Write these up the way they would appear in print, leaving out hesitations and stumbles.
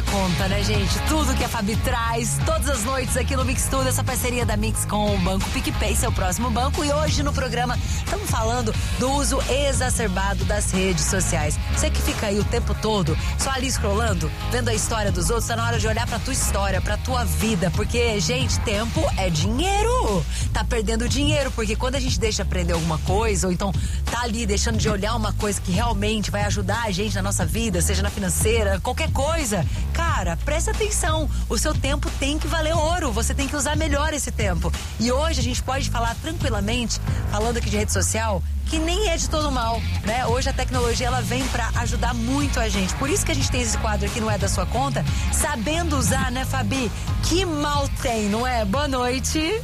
dá conta, né, gente? Tudo que a Fabi traz, todas as noites aqui no Mix Tudo, essa parceria da Mix com o Banco PicPay, seu próximo banco. E hoje no programa estamos falando do uso exacerbado das redes sociais. Você que fica aí o tempo todo, só ali scrollando, vendo a história dos outros, tá na hora de olhar pra tua história, pra tua vida. Porque, gente, tempo é dinheiro. Tá perdendo dinheiro, porque quando a gente deixa aprender alguma coisa, ou então tá ali deixando de olhar uma coisa que realmente vai ajudar a gente na nossa vida, seja na financeira, qualquer coisa, cara, presta atenção, o seu tempo tem que valer ouro, você tem que usar melhor esse tempo. E hoje a gente pode falar tranquilamente, falando aqui de rede social, que nem é de todo mal, né? Hoje a tecnologia, ela vem pra ajudar muito a gente, por isso que a gente tem esse quadro aqui, Não É Da Sua Conta, sabendo usar, né, Fabi? Que mal tem, não é? Boa noite.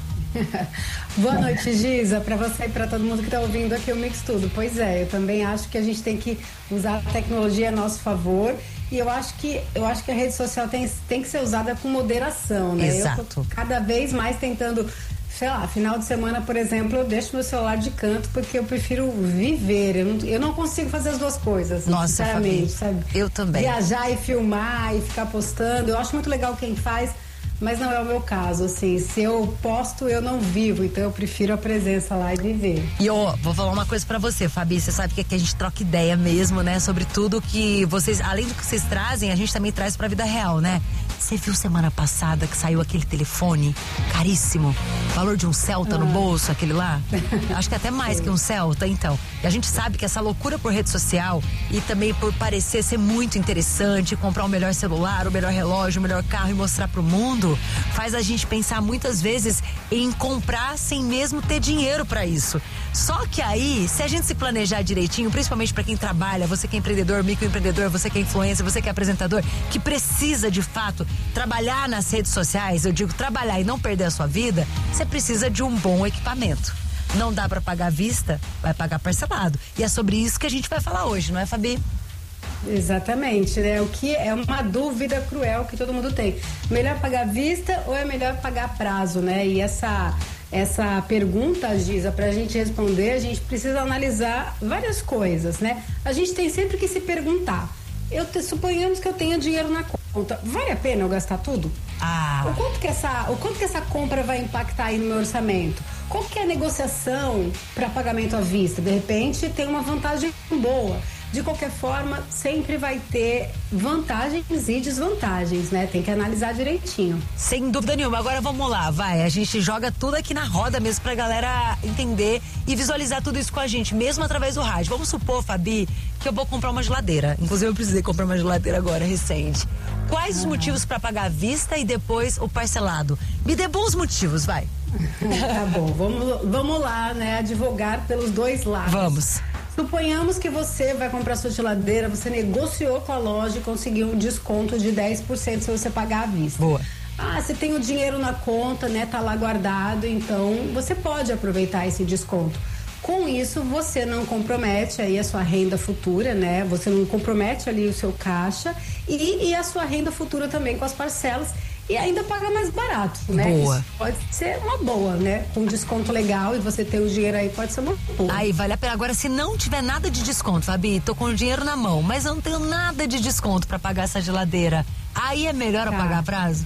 Boa noite, Giza, para você e para todo mundo que está ouvindo aqui o Mix Tudo. Pois é, eu também acho que a gente tem que usar a tecnologia a nosso favor, e eu acho que a rede social tem que ser usada com moderação, né? Exato. Eu tô cada vez mais tentando, sei lá, final de semana, por exemplo, eu deixo meu celular de canto porque eu prefiro viver. Eu não consigo fazer as duas coisas, nossa, sinceramente, Fabi, sabe? Eu também. Viajar e filmar e ficar postando, eu acho muito legal quem faz, mas não é o meu caso, assim, se eu posto, eu não vivo, então eu prefiro a presença lá e viver. E ó, vou falar uma coisa pra você, Fabi, você sabe que aqui a gente troca ideia mesmo, né, sobre tudo que vocês, além do que vocês trazem, a gente também traz pra vida real, né? Você viu semana passada que saiu aquele telefone caríssimo, valor de um Celta no bolso, aquele lá? Acho que até mais que um Celta, então. E a gente sabe que essa loucura por rede social e também por parecer ser muito interessante, comprar o melhor celular, o melhor relógio, o melhor carro e mostrar pro mundo, faz a gente pensar muitas vezes em comprar sem mesmo ter dinheiro pra isso. Só que aí, se a gente se planejar direitinho, principalmente pra quem trabalha, você que é empreendedor, microempreendedor, você que é influencer, você que é apresentador, que precisa de fato trabalhar nas redes sociais, eu digo trabalhar e não perder a sua vida, você precisa de um bom equipamento. Não dá pra pagar à vista, vai pagar parcelado. E é sobre isso que a gente vai falar hoje, não é, Fabi? Exatamente, né? O que é uma dúvida cruel que todo mundo tem. Melhor pagar à vista ou é melhor pagar a prazo, né? E essa pergunta, Giza, pra gente responder, a gente precisa analisar várias coisas, né? A gente tem sempre que se perguntar. Suponhamos que eu tenha dinheiro na conta, vale a pena eu gastar tudo? O quanto que essa compra vai impactar aí no meu orçamento? Qual que é a negociação para pagamento à vista? De repente tem uma vantagem boa. De qualquer forma, sempre vai ter vantagens e desvantagens, né? Tem que analisar direitinho. Sem dúvida nenhuma. Agora vamos lá, vai. A gente joga tudo aqui na roda mesmo pra galera entender e visualizar tudo isso com a gente, mesmo através do rádio. Vamos supor, Fabi, que eu vou comprar uma geladeira. Inclusive, eu precisei comprar uma geladeira agora, recente. Quais os motivos pra pagar à vista e depois o parcelado? Me dê bons motivos, vai. Tá bom, vamos lá, né? Advogar pelos dois lados. Vamos. Suponhamos que você vai comprar sua geladeira, você negociou com a loja e conseguiu um desconto de 10% se você pagar à vista. Boa. Você tem o dinheiro na conta, né? Tá lá guardado, então você pode aproveitar esse desconto. Com isso, você não compromete aí a sua renda futura, né? Você não compromete ali o seu caixa e a sua renda futura também com as parcelas. E ainda paga mais barato, né? Boa. Isso pode ser uma boa, né? Com desconto legal e você ter o dinheiro aí, pode ser uma boa. Aí, vale a pena. Agora, se não tiver nada de desconto, Fabi, tô com o dinheiro na mão, mas eu não tenho nada de desconto pra pagar essa geladeira, aí é melhor eu pagar a prazo?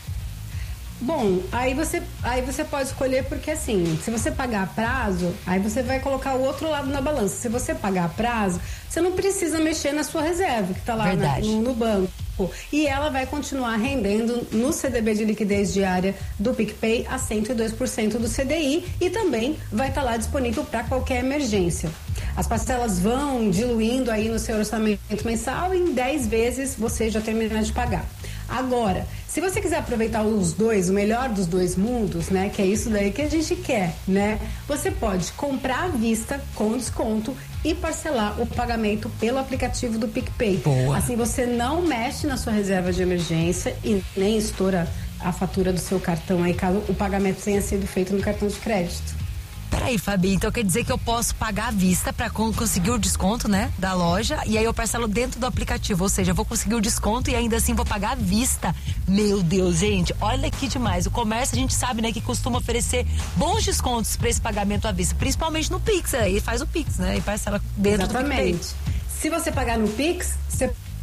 Bom, aí você pode escolher, porque assim, se você pagar a prazo, aí você vai colocar o outro lado na balança. Se você pagar a prazo, você não precisa mexer na sua reserva, que tá lá no banco. E ela vai continuar rendendo no CDB de liquidez diária do PicPay a 102% do CDI e também vai estar lá disponível para qualquer emergência. As parcelas vão diluindo aí no seu orçamento mensal e em 10 vezes você já termina de pagar. Agora, se você quiser aproveitar os dois, o melhor dos dois mundos, né, que é isso daí que a gente quer, né, você pode comprar à vista com desconto e parcelar o pagamento pelo aplicativo do PicPay. Boa. Assim você não mexe na sua reserva de emergência e nem estoura a fatura do seu cartão aí, caso o pagamento tenha sido feito no cartão de crédito. Peraí, Fabi, então quer dizer que eu posso pagar à vista pra conseguir o desconto, né, da loja, e aí eu parcelo dentro do aplicativo, ou seja, eu vou conseguir o desconto e ainda assim vou pagar à vista. Meu Deus, gente, olha que demais. O comércio, a gente sabe, né, que costuma oferecer bons descontos pra esse pagamento à vista, principalmente no Pix, aí faz o Pix, né, e parcela dentro do PicPay. Exatamente. Se você pagar no Pix, você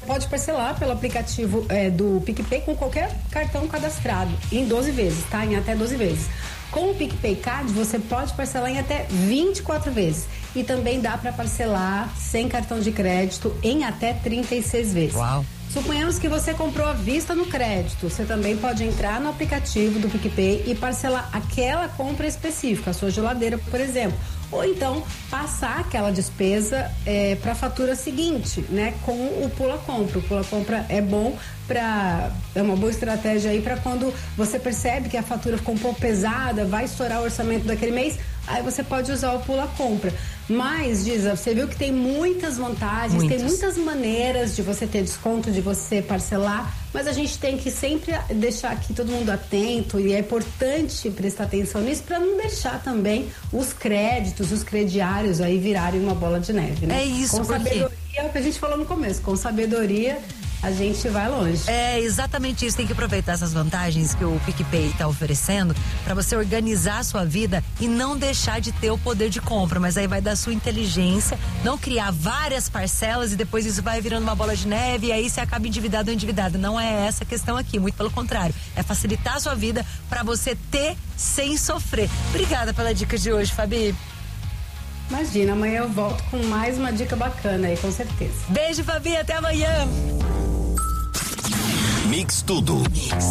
pode parcelar pelo aplicativo do PicPay com qualquer cartão cadastrado em 12 vezes, tá? Em até 12 vezes. Com o PicPay Card, você pode parcelar em até 24 vezes. E também dá para parcelar sem cartão de crédito em até 36 vezes. Uau! Suponhamos que você comprou à vista no crédito. Você também pode entrar no aplicativo do PicPay e parcelar aquela compra específica, a sua geladeira, por exemplo. Ou então passar aquela despesa para a fatura seguinte, né? Com o Pula Compra. O Pula Compra é bom é uma boa estratégia aí para quando você percebe que a fatura ficou um pouco pesada, vai estourar o orçamento daquele mês, aí você pode usar o Pula Compra. Mas, Giza, você viu que tem muitas vantagens, tem muitas maneiras de você ter desconto, de você parcelar, mas a gente tem que sempre deixar aqui todo mundo atento e é importante prestar atenção nisso para não deixar também os créditos, os crediários aí virarem uma bola de neve, né? É isso, com sabedoria, é o que a gente falou no começo, com sabedoria a gente vai longe. É exatamente isso, tem que aproveitar essas vantagens que o PicPay está oferecendo para você organizar a sua vida e não deixar de ter o poder de compra, mas aí vai da sua inteligência, não criar várias parcelas e depois isso vai virando uma bola de neve e aí você acaba endividado ou endividado. Não é essa a questão aqui, muito pelo contrário, é facilitar a sua vida para você ter sem sofrer. Obrigada pela dica de hoje, Fabi. Imagina, amanhã eu volto com mais uma dica bacana aí, com certeza. Beijo, Fabi, até amanhã. Mix Tudo.